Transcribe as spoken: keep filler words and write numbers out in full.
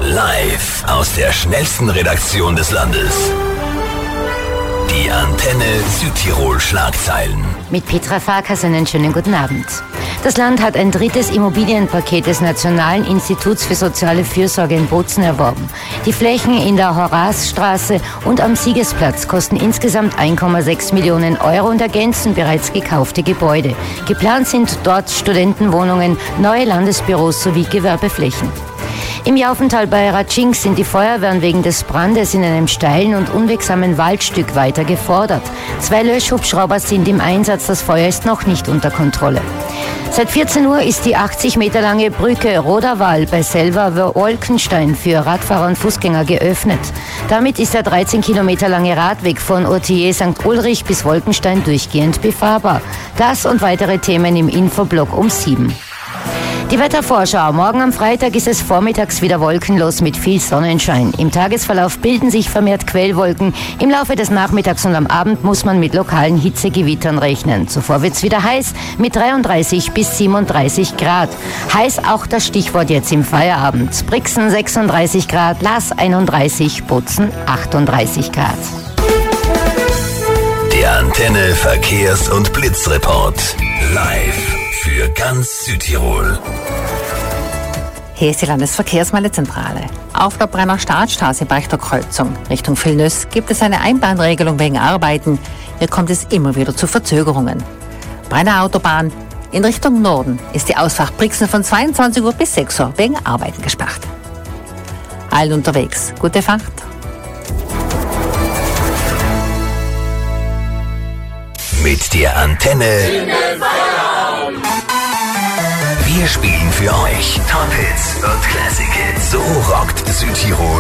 Live aus der schnellsten Redaktion des Landes. Die Antenne Südtirol Schlagzeilen. Mit Petra Farkas einen schönen guten Abend. Das Land hat ein drittes Immobilienpaket des Nationalen Instituts für soziale Fürsorge in Bozen erworben. Die Flächen in der Horazstraße und am Siegesplatz kosten insgesamt eins Komma sechs Millionen Euro und ergänzen bereits gekaufte Gebäude. Geplant sind dort Studentenwohnungen, neue Landesbüros sowie Gewerbeflächen. Im Jaufental bei Ratsching sind die Feuerwehren wegen des Brandes in einem steilen und unwegsamen Waldstück weiter gefordert. Zwei Löschhubschrauber sind im Einsatz, das Feuer ist noch nicht unter Kontrolle. Seit vierzehn Uhr ist die achtzig Meter lange Brücke Roderwall bei Selva-Wolkenstein für Radfahrer und Fußgänger geöffnet. Damit ist der dreizehn Kilometer lange Radweg von Ortier Sankt Ulrich bis Wolkenstein durchgehend befahrbar. Das und weitere Themen im Infoblock um sieben. Die Wettervorschau. Morgen am Freitag ist es vormittags wieder wolkenlos mit viel Sonnenschein. Im Tagesverlauf bilden sich vermehrt Quellwolken. Im Laufe des Nachmittags und am Abend muss man mit lokalen Hitzegewittern rechnen. Zuvor wird es wieder heiß mit dreiunddreißig bis siebenunddreißig Grad. Heiß auch das Stichwort jetzt im Feierabend. Brixen sechsunddreißig Grad, Laas einunddreißig, Bozen achtunddreißig Grad. Der Antenne Verkehrs- und Blitzreport. Live für ganz Südtirol. Hier ist die Landesverkehrsmeldezentrale. Auf der Brenner Startstraße bei der Kreuzung Richtung Vilnös gibt es eine Einbahnregelung wegen Arbeiten. Hier kommt es immer wieder zu Verzögerungen. Brenner Autobahn in Richtung Norden ist die Ausfahrt Brixen von zweiundzwanzig Uhr bis sechs Uhr wegen Arbeiten gesperrt. Allen unterwegs, gute Fahrt. Mit der Antenne. Wir spielen für euch Top Hits und Classic Hits. So rockt Südtirol